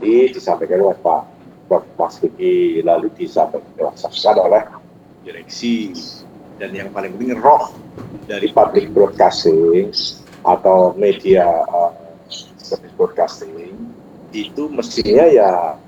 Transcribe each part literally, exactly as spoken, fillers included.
tadi disampaikan oleh Pak Prof Mas Duki, lalu disampaikan oleh direksi, dan yang paling penting roh dari public broadcasting atau media uh, service broadcasting itu mestinya ya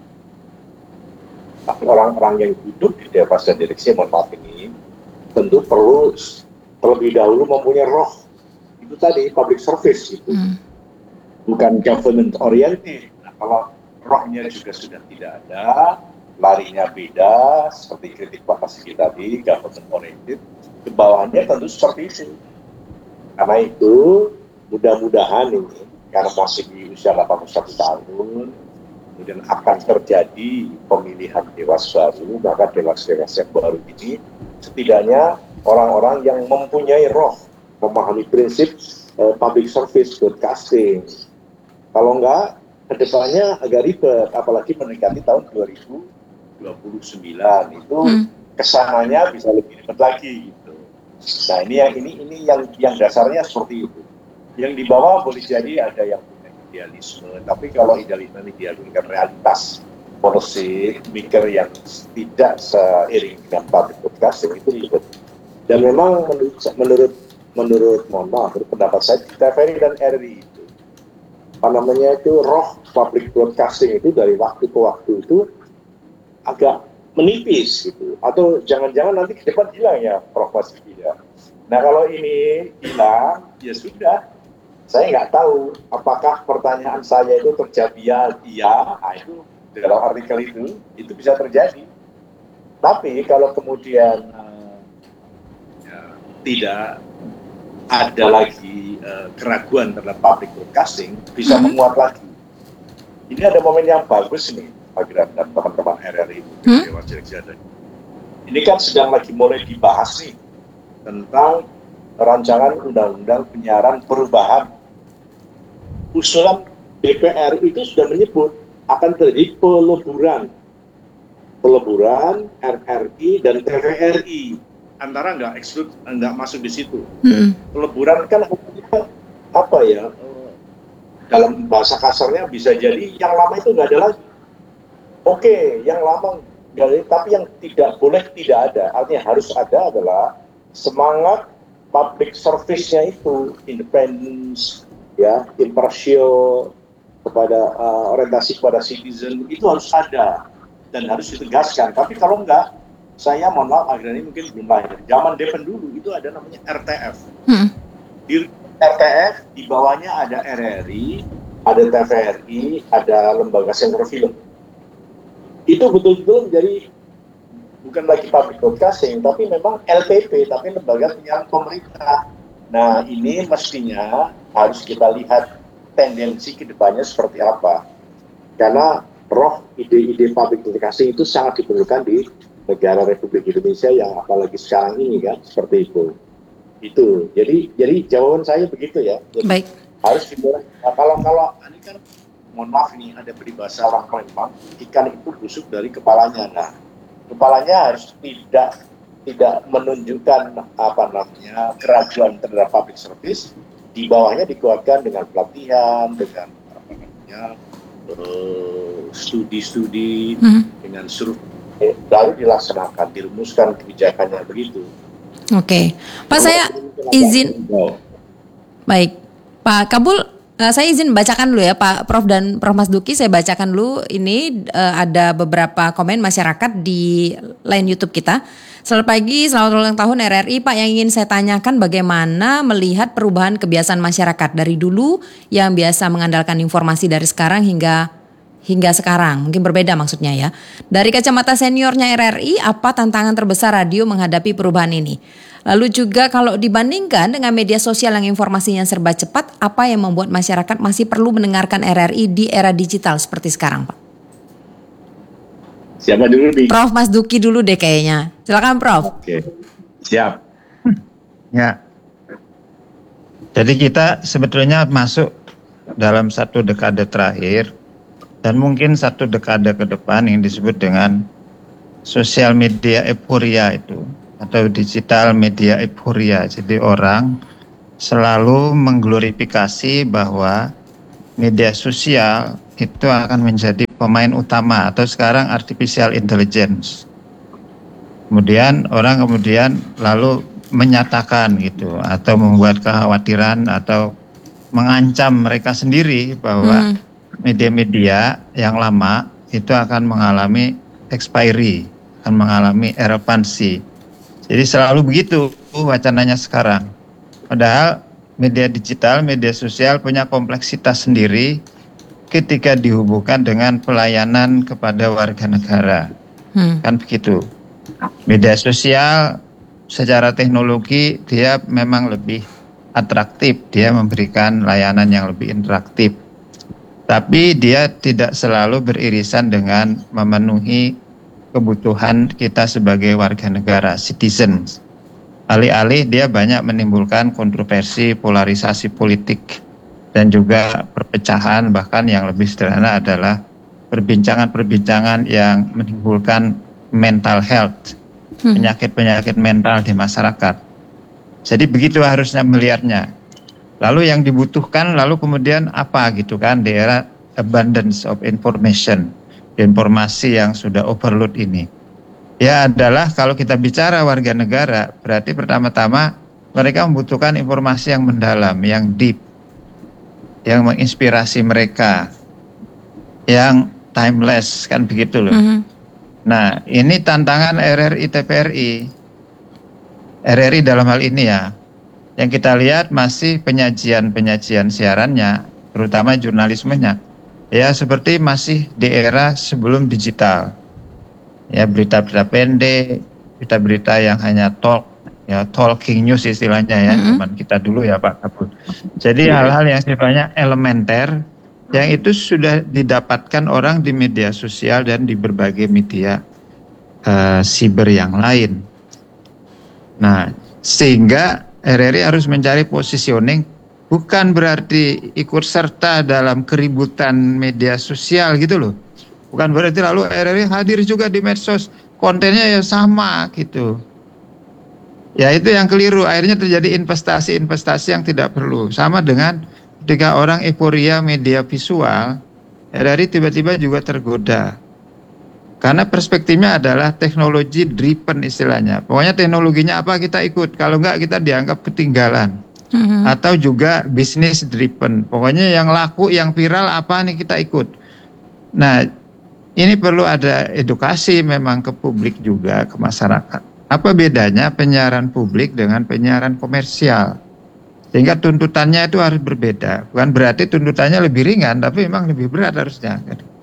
orang-orang yang duduk di dewan dan direksi mohon maaf ini tentu perlu terlebih dahulu mempunyai roh itu tadi public service itu, hmm. bukan government oriented. Nah, kalau rohnya juga sudah tidak ada, larinya beda seperti kritik Pak Masiki tadi, government oriented, ke bawahnya tentu seperti itu. Karena itu mudah-mudahan ini karena masih di usia delapan puluh satu tahun, kemudian akan terjadi pemilihan dewas baru, maka dewas-dewas yang baru ini setidaknya orang-orang yang mempunyai roh, memahami prinsip uh, public service broadcasting. Kalau enggak, kedepannya agak ribet, apalagi mendekati tahun dua ribu dua puluh sembilan itu hmm. kesananya bisa lebih ribet lagi gitu. Nah ini yang ini ini yang yang dasarnya seperti itu. Yang di bawah boleh jadi ada yang punya idealisme, tapi kalau idealisme idealisme dengan realitas policy maker yang tidak seiring dengan public broadcasting itu ribet. Dan memang menurut menurut menurut mohon maaf, menurut pendapat saya T V R I dan R R I itu apa namanya itu roh public broadcasting itu dari waktu ke waktu itu agak menipis gitu, atau jangan-jangan nanti ke depan hilang ya Prof Masiki ya. Nah kalau ini hilang ya sudah, saya nggak tahu apakah pertanyaan saya itu terjadi ya iya, nah, itu dalam artikel itu itu bisa terjadi. Tapi kalau kemudian uh, ya, tidak ada lagi uh, keraguan terhadap public broadcasting, bisa mm-hmm. menguat lagi. Ini ada momen yang bagus nih bagi teman-teman R R I, hmm? Ini kan sedang lagi mulai dibahas nih tentang rancangan undang-undang penyiaran perubahan. Usulan D P R itu sudah menyebut akan terjadi peleburan, peleburan R R I dan T V R I. Antara nggak exclude, nggak masuk di situ. Hmm. Peleburan kan apa ya? Dalam bahasa kasarnya bisa jadi yang lama itu nggak ada lagi. Oke, yang lama nggak, tapi yang tidak boleh tidak ada. Artinya harus ada adalah semangat public service-nya itu, independence, ya, impartial, kepada uh, orientasi kepada citizen itu harus ada dan harus ditegaskan. Tapi kalau enggak, saya mohon maaf akhirnya ini mungkin belum lahir. Zaman Depen dulu itu ada namanya R T F. Hmm. Di R T F di bawahnya ada R R I, ada T V R I, ada lembaga sensor film. Itu betul-betul menjadi bukan lagi public broadcasting, tapi memang L P P, tapi lembaga penyiaran pemerintah. Nah ini mestinya harus kita lihat tendensi kedepannya seperti apa. Karena roh ide-ide public broadcasting itu sangat diperlukan di negara Republik Indonesia yang apalagi sekarang ini kan, seperti itu. Itu. Jadi jadi jawaban saya begitu ya. Jadi, baik. Harus dimulai. Nah, kalau kalau ini kan mohon maaf nih ada peribahasa orang Palembang, ikan itu busuk dari kepalanya. Nah, kepalanya harus tidak tidak menunjukkan apa namanya keraguan terhadap public service. Di bawahnya dikuatkan dengan pelatihan, dengan apa namanya uh, studi-studi, hmm. dengan survei, lalu dilaksanakan, dirumuskan kebijakannya begitu. Oke, Pak saya izin. Baik, Pak Kabul. Uh, saya izin bacakan dulu ya Pak Prof dan Prof Mas Duki, saya bacakan dulu ini uh, ada beberapa komen masyarakat di line YouTube kita. Selamat pagi, selamat ulang tahun R R I Pak, yang ingin saya tanyakan bagaimana melihat perubahan kebiasaan masyarakat dari dulu yang biasa mengandalkan informasi dari sekarang hingga hingga sekarang, mungkin berbeda maksudnya ya. Dari kacamata seniornya R R I, apa tantangan terbesar radio menghadapi perubahan ini? Lalu juga kalau dibandingkan dengan media sosial yang informasinya serba cepat, apa yang membuat masyarakat masih perlu mendengarkan R R I di era digital seperti sekarang, Pak? Siapa dulu nih? Prof Mas Duki dulu deh kayaknya. Silakan Prof. Oke, siap. Ya. Jadi kita sebetulnya masuk dalam satu dekade terakhir dan mungkin satu dekade ke depan yang disebut dengan sosial media euforia itu, atau digital media euforia. Jadi orang selalu mengglorifikasi bahwa media sosial itu akan menjadi pemain utama atau sekarang artificial intelligence. Kemudian orang kemudian lalu menyatakan gitu atau membuat kekhawatiran atau mengancam mereka sendiri bahwa hmm. media-media yang lama itu akan mengalami expiry, akan mengalami relevansi. Jadi selalu begitu wacananya sekarang. Padahal media digital, media sosial punya kompleksitas sendiri ketika dihubungkan dengan pelayanan kepada warga negara. Hmm. Kan begitu. Media sosial secara teknologi dia memang lebih atraktif, dia memberikan layanan yang lebih interaktif. Tapi dia tidak selalu beririsan dengan memenuhi kebutuhan kita sebagai warga negara, citizens. Alih-alih dia banyak menimbulkan kontroversi, polarisasi politik, dan juga perpecahan, bahkan yang lebih sederhana adalah perbincangan-perbincangan yang menimbulkan mental health, penyakit-penyakit mental di masyarakat. Jadi begitu harusnya melihatnya. Lalu yang dibutuhkan lalu kemudian apa gitu kan di era abundance of information, informasi yang sudah overload ini. Ya adalah kalau kita bicara warga negara, berarti pertama-tama mereka membutuhkan informasi yang mendalam, yang deep, yang menginspirasi mereka, yang timeless, kan begitu loh. Mm-hmm. Nah ini tantangan R R I T V R I. R R I dalam hal ini ya, yang kita lihat masih penyajian-penyajian siarannya, terutama jurnalismenya, ya seperti masih di era sebelum digital. Ya berita-berita pendek, berita-berita yang hanya talk, ya talking news istilahnya ya, mm-hmm. teman kita dulu ya Pak Kabul. Jadi yeah. hal-hal yang sifatnya elementer, yang itu sudah didapatkan orang di media sosial dan di berbagai media uh, siber yang lain. Nah, sehingga R R I harus mencari positioning, bukan berarti ikut serta dalam keributan media sosial gitu loh. Bukan berarti lalu R R I hadir juga di medsos, kontennya ya sama gitu. Ya itu yang keliru, akhirnya terjadi investasi-investasi yang tidak perlu. Sama dengan ketika orang euforia media visual, R R I tiba-tiba juga tergoda. Karena perspektifnya adalah teknologi driven istilahnya. Pokoknya teknologinya apa kita ikut. Kalau enggak kita dianggap ketinggalan. Mm-hmm. Atau juga bisnis driven. Pokoknya yang laku, yang viral apa nih kita ikut. Nah ini perlu ada edukasi memang ke publik juga, ke masyarakat. Apa bedanya penyiaran publik dengan penyiaran komersial? Sehingga tuntutannya itu harus berbeda. Bukan berarti tuntutannya lebih ringan, tapi memang lebih berat harusnya.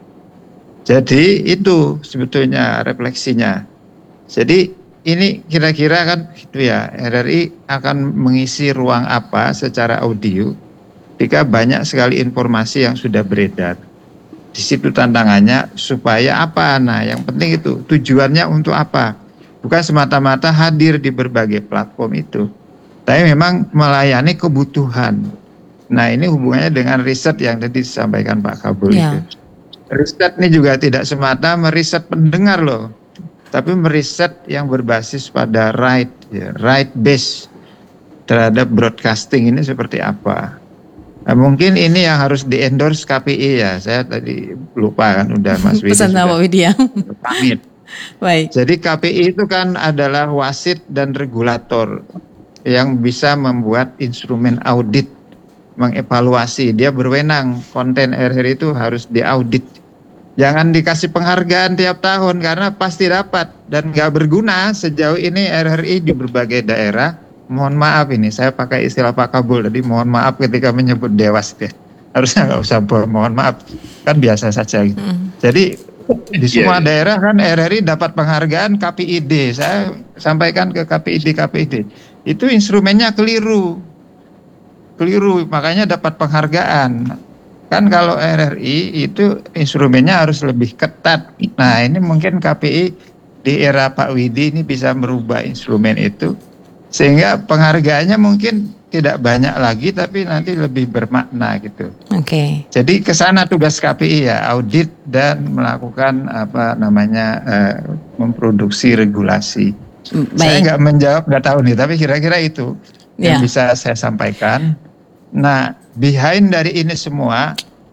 Jadi itu sebetulnya refleksinya. Jadi ini kira-kira kan gitu ya, R R I akan mengisi ruang apa secara audio jika banyak sekali informasi yang sudah beredar. Di situ tantangannya supaya apa? Nah yang penting itu tujuannya untuk apa? Bukan semata-mata hadir di berbagai platform itu, tapi memang melayani kebutuhan. Nah ini hubungannya dengan riset yang tadi disampaikan Pak Kabul ya. Itu. Riset ini juga tidak semata meriset pendengar loh, tapi meriset yang berbasis pada right, ya, right base terhadap broadcasting ini seperti apa. Nah, mungkin ini yang harus di-endorse K P I ya. Saya tadi lupa kan udah Mas Widi. Pesan sama Widya. Pamit. Baik. Jadi K P I itu kan adalah wasit dan regulator yang bisa membuat instrumen audit, mengevaluasi. Dia berwenang, konten R R I itu harus diaudit. Jangan dikasih penghargaan tiap tahun karena pasti dapat dan nggak berguna sejauh ini R R I di berbagai daerah. Mohon maaf ini saya pakai istilah Pak Kabul tadi, mohon maaf ketika menyebut dewas ya. Harusnya nggak usah mohon maaf, kan biasa saja gitu. Mm. Jadi di semua yeah, daerah kan R R I dapat penghargaan K P I D. Saya sampaikan ke K P I D K P I D. Itu instrumennya keliru. Keliru, makanya dapat penghargaan. Kan kalau R R I itu instrumennya harus lebih ketat. Nah ini mungkin K P I di era Pak Widi ini bisa merubah instrumen itu. Sehingga penghargaannya mungkin tidak banyak lagi tapi nanti lebih bermakna gitu. Oke. Okay. Jadi kesana tugas K P I ya, audit dan melakukan apa namanya uh, memproduksi regulasi. Baik. Saya nggak menjawab, nggak tahu nih, tapi kira-kira itu yeah. yang bisa saya sampaikan. Nah, behind dari ini semua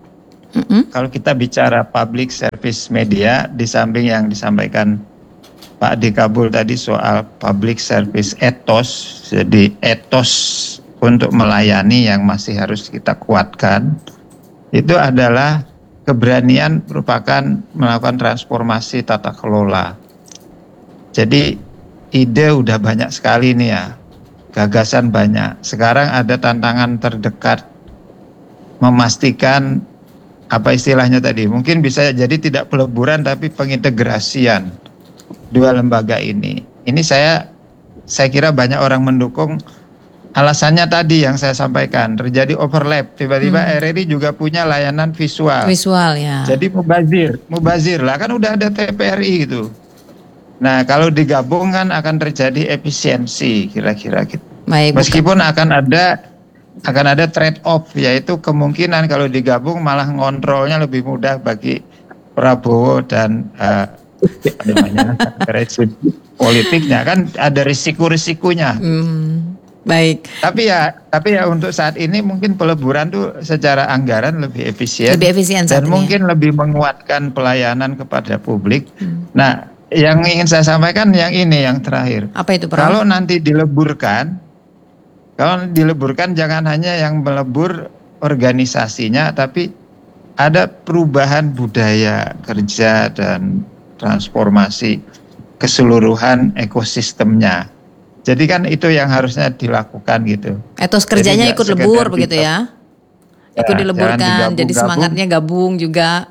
Mm-hmm. Kalau kita bicara public service media, di samping yang disampaikan Pak Adi Kabul tadi soal public service ethos, jadi ethos untuk melayani yang masih harus kita kuatkan, itu adalah keberanian merupakan melakukan transformasi tata kelola. Jadi ide udah banyak sekali nih ya, gagasan banyak. Sekarang ada tantangan terdekat memastikan apa istilahnya tadi, mungkin bisa jadi tidak peleburan tapi pengintegrasian dua lembaga ini. Ini saya saya kira banyak orang mendukung. Alasannya tadi yang saya sampaikan, terjadi overlap. Tiba-tiba hmm. R R I juga punya layanan visual. Visual ya. Jadi mubazir, mubazir lah kan udah ada T P R I gitu. Nah kalau digabung kan akan terjadi efisiensi kira-kira gitu. Baik, meskipun bukan. akan ada akan ada trade off, yaitu kemungkinan kalau digabung malah ngontrolnya lebih mudah bagi Prabowo dan uh, apa namanya rezim politiknya, kan ada risiko-risikonya. Hmm. Baik. Tapi ya, tapi ya untuk saat ini mungkin peleburan tuh secara anggaran lebih efisien, lebih efisien dan mungkin ya. lebih menguatkan pelayanan kepada publik. Hmm. Nah, yang ingin saya sampaikan yang ini yang terakhir. Apa itu, Prof? Kalau nanti dileburkan, kalau dileburkan jangan hanya yang melebur organisasinya, tapi ada perubahan budaya kerja dan transformasi keseluruhan ekosistemnya. Jadi kan itu yang harusnya dilakukan gitu. Etos kerjanya ikut lebur begitu ya. Ikut ya, dileburkan, jadi semangatnya gabung juga.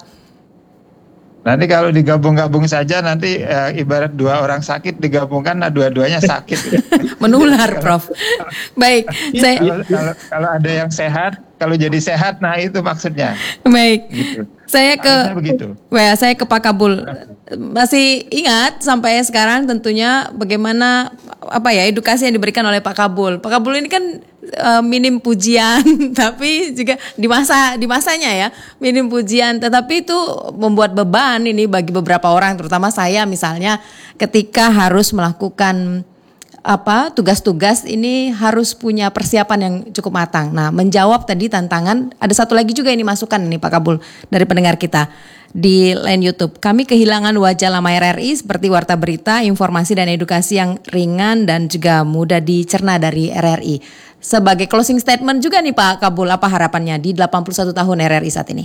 Nanti kalau digabung-gabung saja nanti eh, ibarat dua orang sakit digabungkan, nah dua-duanya sakit. Menular, Prof. Baik, saya kalau, kalau, kalau ada yang sehat, kalau jadi sehat, nah itu maksudnya. Baik, gitu. Saya ke, well, saya ke Pak Kabul. Masih ingat sampai sekarang tentunya bagaimana apa ya edukasi yang diberikan oleh Pak Kabul. Pak Kabul ini kan uh, minim pujian, tapi juga di masa di masanya ya minim pujian. Tetapi itu membuat beban ini bagi beberapa orang, terutama saya misalnya, ketika harus melakukan apa tugas-tugas ini harus punya persiapan yang cukup matang. Nah, menjawab tadi tantangan, ada satu lagi juga ini masukan nih Pak Kabul dari pendengar kita di line YouTube. Kami kehilangan wajah lama R R I seperti warta berita, informasi dan edukasi yang ringan dan juga mudah dicerna dari R R I. Sebagai closing statement juga nih Pak Kabul, apa harapannya di delapan puluh satu tahun R R I saat ini?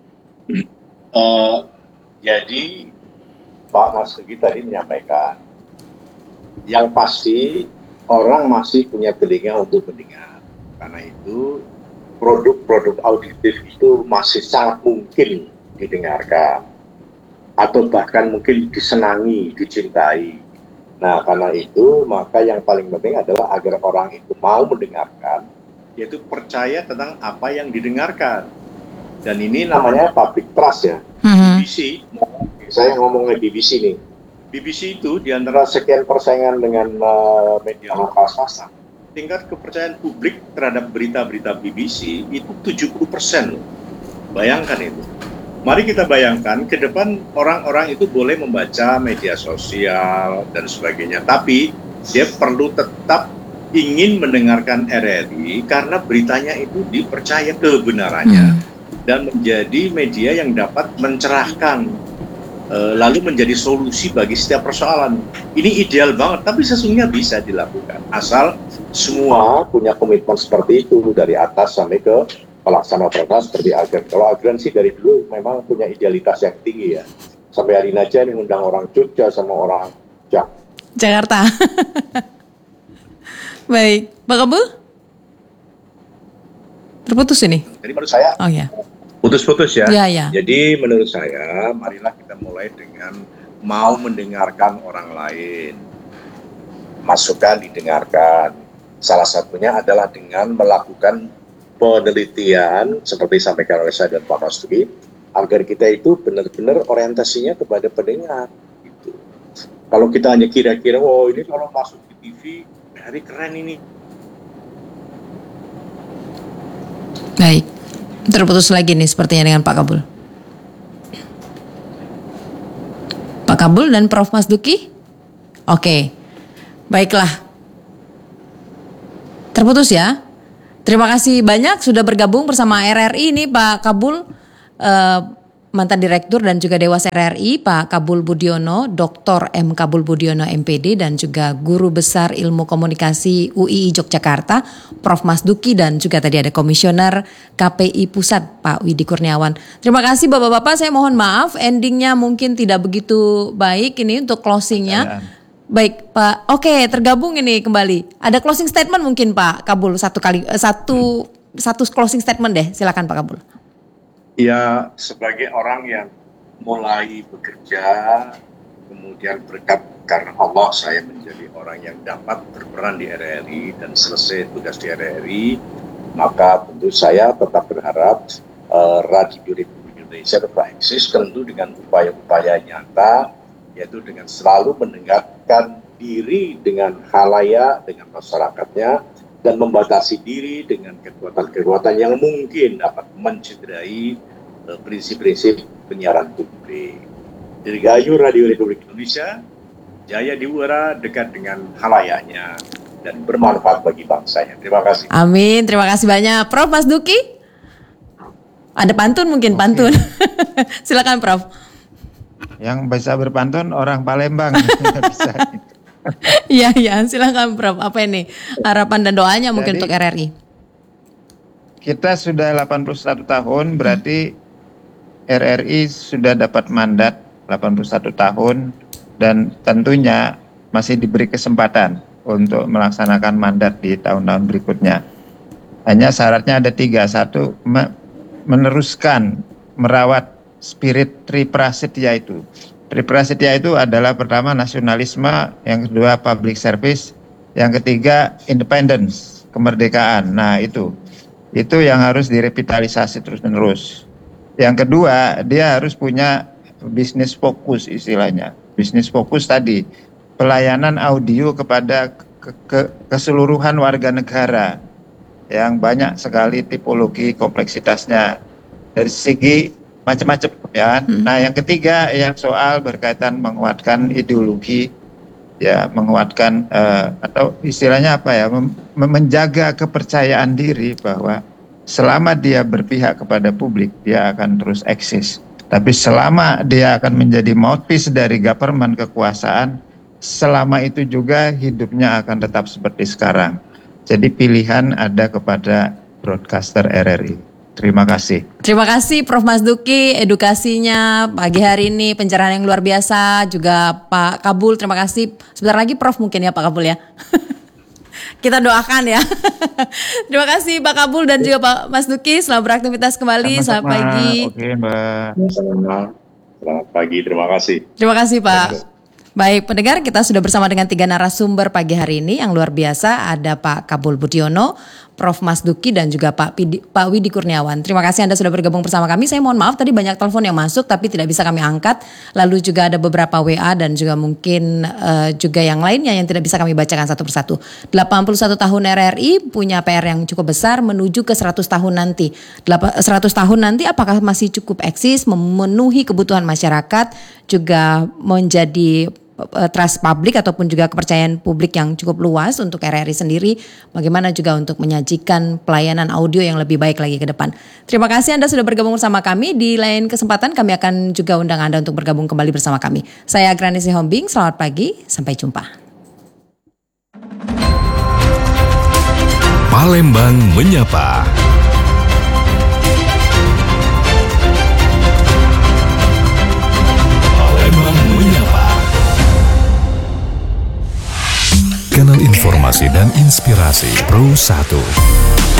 Uh, jadi Pak Mas Duki tadi menyampaikan, yang pasti orang masih punya telinga untuk mendengar. Karena itu produk-produk auditif itu masih sangat mungkin didengarkan. Atau bahkan mungkin disenangi, dicintai. Nah karena itu maka yang paling penting adalah agar orang itu mau mendengarkan, yaitu percaya tentang apa yang didengarkan. Dan ini namanya public trust ya. Mm-hmm. B B C, saya ngomongnya B B C nih. B B C itu di antara sekian persaingan dengan uh, media lokal swasta, tingkat kepercayaan publik terhadap berita-berita B B C itu tujuh puluh persen loh. Bayangkan itu. Mari kita bayangkan ke depan orang-orang itu boleh membaca media sosial dan sebagainya, tapi dia perlu tetap ingin mendengarkan R R I karena beritanya itu dipercaya kebenarannya hmm. dan menjadi media yang dapat mencerahkan, lalu menjadi solusi bagi setiap persoalan. Ini ideal banget, tapi sesungguhnya bisa dilakukan. Asal semua punya komitmen seperti itu, dari atas sampai ke pelaksana program seperti Agren. Kalau Agren sih dari dulu memang punya idealitas yang tinggi ya. Sampai hari ini aja mengundang orang Jogja sama orang Jak. Jakarta. Baik, Pak Kabul? Terputus ini? Jadi menurut saya, oh ya. Putus-putus ya. Ya, ya. Jadi menurut saya, marilah kita mulai dengan mau mendengarkan orang lain. Masukan didengarkan. Salah satunya adalah dengan melakukan penelitian, seperti disampaikan oleh saya dan Pak Mas Duki, agar kita itu benar-benar orientasinya kepada pendengar. Gitu. Kalau kita hanya kira-kira, oh ini kalau masuk di T V, hari keren ini. Baik. Terputus lagi nih sepertinya dengan Pak Kabul. Pak Kabul dan Profesor Mas Duki? Oke, baiklah. Terputus ya. Terima kasih banyak sudah bergabung bersama R R I ini Pak Kabul. uh, mantan Direktur dan juga Dewas R R I Pak Kabul Budiono, Doktor M Kabul Budiono M P D dan juga Guru Besar Ilmu Komunikasi U I I Yogyakarta Profesor Mas Duki dan juga tadi ada Komisioner K P I Pusat Pak Widi Kurniawan. Terima kasih Bapak-bapak, saya mohon maaf endingnya mungkin tidak begitu baik ini untuk closingnya. Baik Pak, oke tergabung ini kembali. Ada closing statement mungkin Pak Kabul satu kali satu satu closing statement deh, silakan Pak Kabul. Ya, sebagai orang yang mulai bekerja, kemudian berkat karena Allah saya menjadi orang yang dapat berperan di R R I dan selesai tugas di R R I, maka tentu saya tetap berharap uh, Radio Republik Indonesia tetap eksis, tentu dengan upaya-upaya nyata, yaitu dengan selalu mendengarkan diri dengan khalayak, dengan masyarakatnya, dan membatasi diri dengan kekuatan-kekuatan yang mungkin dapat mencederai uh, prinsip-prinsip penyiaran publik. Dirgahayu Radio Republik Indonesia, jaya diwara, dekat dengan halayaknya, dan bermanfaat bagi bangsanya. Terima kasih. Amin, terima kasih banyak. Prof Mas Duki, ada pantun mungkin, okay. Pantun. Silakan Prof. Yang bisa berpantun orang Palembang. Bisa. Iya, iya, silakan Prof. Apa ini harapan dan doanya mungkin Jadi, untuk R R I? Kita sudah delapan puluh satu tahun, berarti R R I sudah dapat mandat delapan puluh satu tahun dan tentunya masih diberi kesempatan untuk melaksanakan mandat di tahun-tahun berikutnya. Hanya syaratnya ada tiga. Satu, me- meneruskan merawat spirit Triprasetya itu. Triprasetya itu adalah pertama nasionalisme, yang kedua public service, yang ketiga independence, kemerdekaan. Nah itu, itu yang harus direvitalisasi terus-menerus. Yang kedua, dia harus punya bisnis fokus istilahnya. Bisnis fokus tadi, pelayanan audio kepada ke- ke- keseluruhan warga negara yang banyak sekali tipologi kompleksitasnya dari segi macam-macam ya. Hmm. Nah, yang ketiga yang soal berkaitan menguatkan ideologi ya, menguatkan uh, atau istilahnya apa ya, mem- menjaga kepercayaan diri bahwa selama dia berpihak kepada publik dia akan terus eksis. Tapi selama dia akan menjadi mouthpiece dari government kekuasaan, selama itu juga hidupnya akan tetap seperti sekarang. Jadi pilihan ada kepada broadcaster R R I. Terima kasih. Terima kasih Prof Mas Duki, edukasinya pagi hari ini, pencerahan yang luar biasa. Juga Pak Kabul, terima kasih. Sebentar lagi Prof mungkin ya Pak Kabul ya. Kita doakan ya. Terima kasih Pak Kabul dan juga Pak Mas Duki. Selamat beraktivitas kembali. Selamat pagi. Oke Mbak. Selamat, selamat pagi, terima kasih. Terima kasih Pak. Baik pendengar, kita sudah bersama dengan tiga narasumber pagi hari ini yang luar biasa. Ada Pak Kabul Budiono, Prof Mas Duki dan juga Pak Pidi, Pak Widi Kurniawan. Terima kasih Anda sudah bergabung bersama kami. Saya mohon maaf tadi banyak telepon yang masuk tapi tidak bisa kami angkat. Lalu juga ada beberapa W A dan juga mungkin uh, juga yang lainnya yang tidak bisa kami bacakan satu persatu. delapan puluh satu tahun R R I punya P R yang cukup besar menuju ke seratus tahun nanti. seratus tahun nanti apakah masih cukup eksis, memenuhi kebutuhan masyarakat, juga menjadi trust publik ataupun juga kepercayaan publik yang cukup luas untuk R R I sendiri, bagaimana juga untuk menyajikan pelayanan audio yang lebih baik lagi ke depan. Terima kasih Anda sudah bergabung bersama kami. Di lain kesempatan kami akan juga undang Anda untuk bergabung kembali bersama kami. Saya Granisi Hombing, selamat pagi, sampai jumpa. Palembang Menyapa. Palembang Menyapa. Kanal informasi dan inspirasi Pro satu.